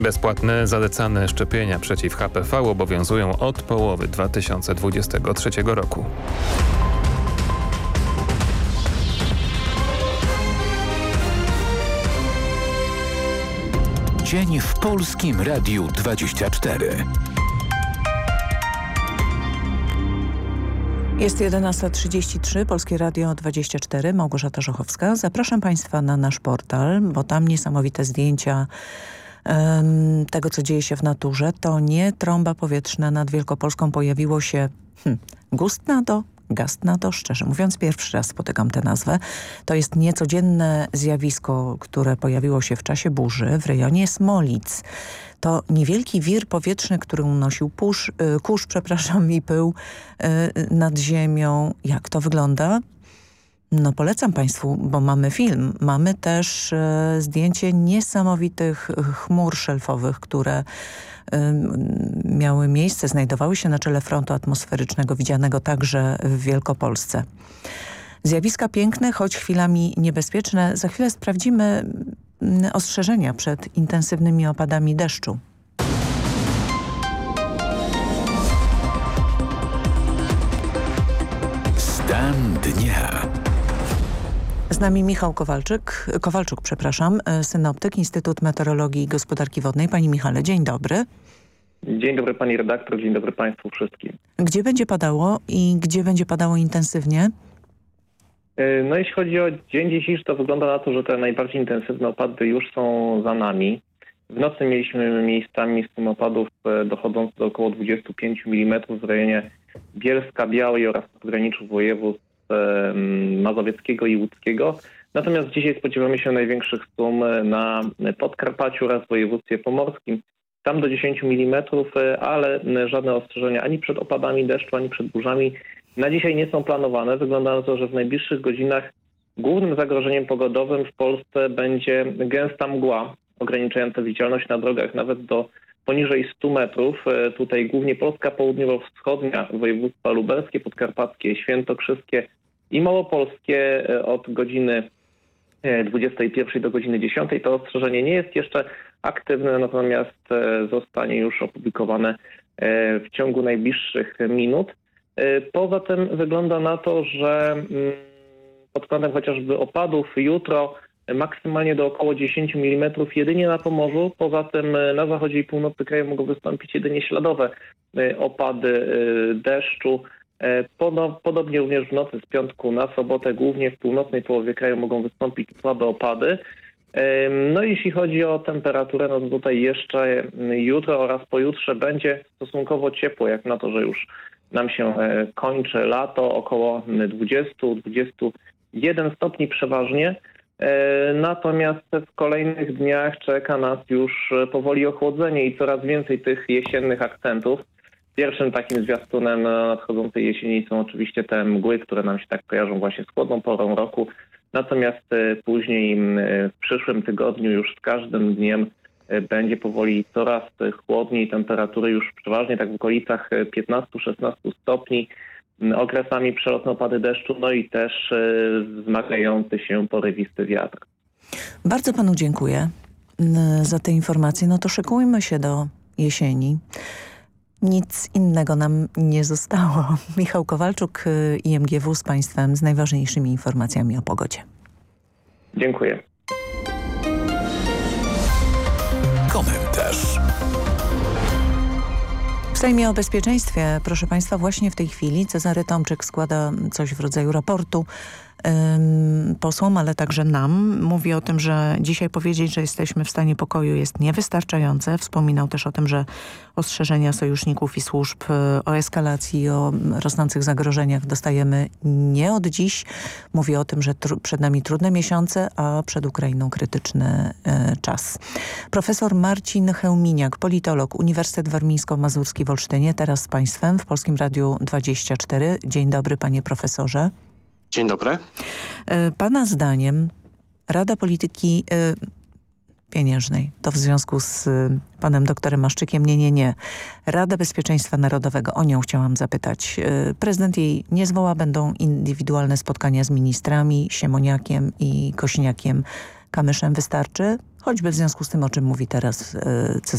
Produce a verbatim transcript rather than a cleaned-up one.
Bezpłatne zalecane szczepienia przeciw H P V obowiązują od połowy dwa tysiące dwudziestego trzeciego roku. Dzień w Polskim Radiu dwadzieścia cztery. Jest jedenasta trzydzieści trzy, Polskie Radio dwadzieścia cztery, Małgorzata Żochowska. Zapraszam Państwa na nasz portal, bo tam niesamowite zdjęcia um, tego, co dzieje się w naturze. To nie trąba powietrzna nad Wielkopolską. Pojawiło się hm, gust na to, gast na to, szczerze mówiąc, pierwszy raz spotykam tę nazwę. To jest niecodzienne zjawisko, które pojawiło się w czasie burzy w rejonie Smolic. To niewielki wir powietrzny, który unosił pusz, y, kurz, przepraszam, i pył y, nad ziemią. Jak to wygląda? No polecam Państwu, bo mamy film. Mamy też y, zdjęcie niesamowitych chmur szelfowych, które y, miały miejsce, znajdowały się na czele frontu atmosferycznego, widzianego także w Wielkopolsce. Zjawiska piękne, choć chwilami niebezpieczne. Za chwilę sprawdzimy ostrzeżenia przed intensywnymi opadami deszczu. Stan dnia. Z nami Michał Kowalczyk, Kowalczuk, przepraszam, synoptyk, Instytut Meteorologii i Gospodarki Wodnej. Panie Michale, dzień dobry. Dzień dobry pani redaktor, dzień dobry państwu wszystkim. Gdzie będzie padało i gdzie będzie padało intensywnie? No jeśli chodzi o dzień dzisiejszy, to wygląda na to, że te najbardziej intensywne opady już są za nami. W nocy mieliśmy miejscami sum opadów dochodzący do około dwudziestu pięciu milimetrów w rejonie Bielska, Białej oraz w pograniczu województw mazowieckiego i łódzkiego. Natomiast dzisiaj spodziewamy się największych sum na Podkarpaciu oraz w województwie pomorskim. Tam do dziesięciu milimetrów, ale żadne ostrzeżenia ani przed opadami deszczu, ani przed burzami na dzisiaj nie są planowane. Wygląda na to, że w najbliższych godzinach głównym zagrożeniem pogodowym w Polsce będzie gęsta mgła ograniczająca widzialność na drogach nawet do poniżej stu metrów. Tutaj głównie Polska południowo-wschodnia, województwa lubelskie, podkarpackie, świętokrzyskie i małopolskie od godziny dwudziestej pierwszej do godziny dziesiątej. To ostrzeżenie nie jest jeszcze aktywne, natomiast zostanie już opublikowane w ciągu najbliższych minut. Poza tym wygląda na to, że pod kątem chociażby opadów jutro maksymalnie do około dziesięciu milimetrów jedynie na Pomorzu. Poza tym na zachodzie i północy kraju mogą wystąpić jedynie śladowe opady deszczu. Podobnie również w nocy z piątku na sobotę, głównie w północnej połowie kraju mogą wystąpić słabe opady. No jeśli chodzi o temperaturę, no to tutaj jeszcze jutro oraz pojutrze będzie stosunkowo ciepło, jak na to, że już nam się kończy lato, około dwudziestu do dwudziestu jeden stopni przeważnie. Natomiast w kolejnych dniach czeka nas już powoli ochłodzenie i coraz więcej tych jesiennych akcentów. Pierwszym takim zwiastunem nadchodzącej jesieni są oczywiście te mgły, które nam się tak kojarzą właśnie z chłodną porą roku. Natomiast później w przyszłym tygodniu już z każdym dniem będzie powoli coraz chłodniej. Temperatury już przeważnie tak w okolicach piętnastu do szesnastu stopni. Okresami przelotne opady deszczu, no i też wzmagający się porywisty wiatr. Bardzo panu dziękuję za te informacje. No to szykujmy się do jesieni. Nic innego nam nie zostało. Michał Kowalczuk, I M G W z państwem z najważniejszymi informacjami o pogodzie. Dziękuję. Komentarz. W Sejmie o bezpieczeństwie, proszę państwa, właśnie w tej chwili Cezary Tomczyk składa coś w rodzaju raportu ym, posłom, ale także nam. Mówi o tym, że dzisiaj powiedzieć, że jesteśmy w stanie pokoju jest niewystarczające. Wspominał też o tym, że ostrzeżenia sojuszników i służb o eskalacji, o rosnących zagrożeniach dostajemy nie od dziś. Mówi o tym, że przed nami trudne miesiące, a przed Ukrainą krytyczny y, czas. Profesor Marcin Chełminiak, politolog, Uniwersytet Warmińsko-Mazurski w Olsztynie, teraz z państwem w Polskim Radiu dwadzieścia cztery. Dzień dobry, panie profesorze. Dzień dobry. Pana zdaniem Rada Polityki y, Pieniężnej, to w związku z y, panem doktorem Maszczykiem, nie, nie, nie. Rada Bezpieczeństwa Narodowego, o nią chciałam zapytać. Y, prezydent jej nie zwoła, będą indywidualne spotkania z ministrami, Siemoniakiem i Kośniakiem. Kamyszem wystarczy? Choćby w związku z tym, o czym mówi teraz y, Cezary